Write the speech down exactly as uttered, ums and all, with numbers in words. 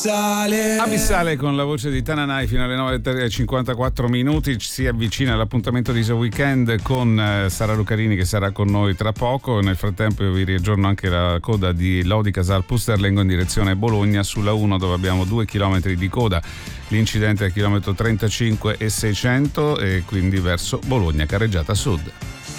Abissale. Abissale con la voce di Tananai fino alle nove e cinquantaquattro minuti. Ci si avvicina all'appuntamento di The Weekend con eh, Sara Lucarini, che sarà con noi tra poco. Nel frattempo io vi riaggiorno anche la coda di Lodi Casal Pusterlengo in direzione Bologna sulla uno, dove abbiamo due chilometri di coda. L'incidente è al chilometro trentacinque e seicento e quindi verso Bologna, carreggiata sud.